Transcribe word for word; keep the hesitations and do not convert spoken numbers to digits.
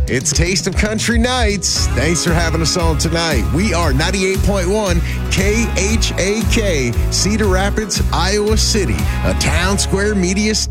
It's Taste of Country Nights. Thanks for having us on tonight. We are ninety-eight point one K H A K, Cedar Rapids, Iowa City, a Town Square Media station.